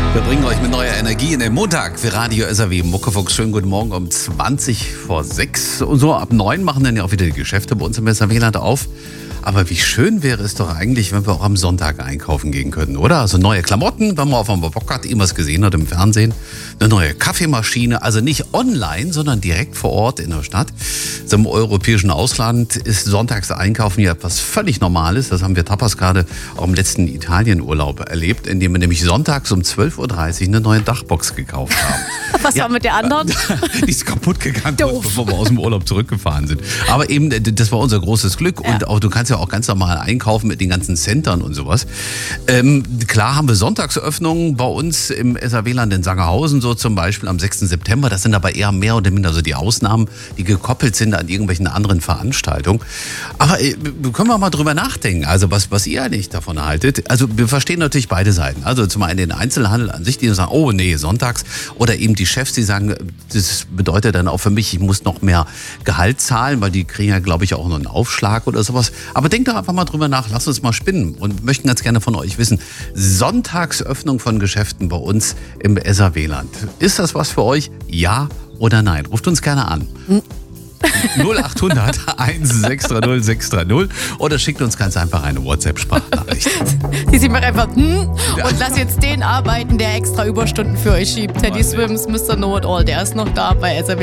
Wir bringen euch mit neuer Energie in den Montag für Radio SAW Muckefuchs. Schönen guten Morgen um 6:20. Und so ab 9 machen dann ja auch wieder die Geschäfte bei uns im SAW-Land auf. Aber wie schön wäre es doch eigentlich, wenn wir auch am Sonntag einkaufen gehen könnten, oder? Also neue Klamotten, wenn man auf einmal Bock hat, irgendwas gesehen hat im Fernsehen. Eine neue Kaffeemaschine, also nicht online, sondern direkt vor Ort in der Stadt. So im europäischen Ausland ist sonntags einkaufen ja etwas völlig Normales. Das haben wir Tapas gerade auch im letzten Italienurlaub erlebt, indem wir nämlich sonntags um 12:30 Uhr eine neue Dachbox gekauft haben. Was war mit der anderen? Die ist kaputt gegangen, bevor wir aus dem Urlaub zurückgefahren sind. Aber eben, das war unser großes Glück. Ja. Und auch, du kannst ja auch ganz normal einkaufen mit den ganzen Centern und sowas. Klar haben wir Sonntagsöffnungen bei uns im SAW-Land in Sangerhausen, so zum Beispiel am 6. September. Das sind aber eher mehr oder minder so die Ausnahmen, die gekoppelt sind an irgendwelchen anderen Veranstaltungen. Aber können wir mal drüber nachdenken, also was ihr eigentlich davon haltet. Also wir verstehen natürlich beide Seiten. Also zum einen den Einzelhandel an sich, die sagen, oh nee, sonntags. Oder eben die Chefs, die sagen, das bedeutet dann auch für mich, ich muss noch mehr Gehalt zahlen, weil die kriegen ja, glaube ich, auch noch einen Aufschlag oder sowas. Aber denkt doch einfach mal drüber nach, lasst uns mal spinnen und möchten ganz gerne von euch wissen, Sonntagsöffnung von Geschäften bei uns im SAW-Land. Ist das was für euch? Ja oder nein? Ruft uns gerne an. 0800 1630 630 oder schickt uns ganz einfach eine WhatsApp-Sprachnachricht. Die sind mir einfach und lass jetzt den arbeiten, der extra Überstunden für euch schiebt. Teddy Swims, Mr. Know It All, der ist noch da bei SAW.